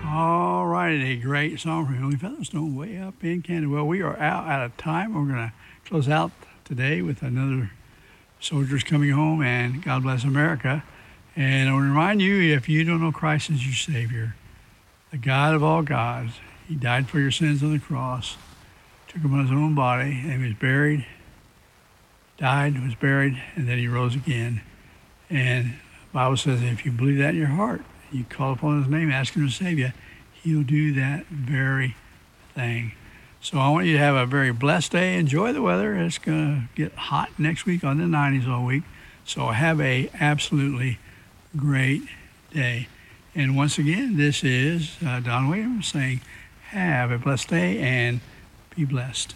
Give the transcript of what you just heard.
All right, a great song from Heavenly Featherstone way up in Canada. Well, we are out of time. We're going to close out today with another Soldiers Coming Home and God Bless America. And I want to remind you, if you don't know Christ as your Savior, the God of all gods, He died for your sins on the cross, took them on His own body, and He was buried, died, was buried, and then He rose again. And the Bible says if you believe that in your heart, you call upon His name, ask Him to save you, He'll do that very thing. So I want you to have a very blessed day. Enjoy the weather. It's going to get hot next week on the 90s all week. So have a absolutely great day. And once again, this is Don Williams saying have a blessed day and be blessed.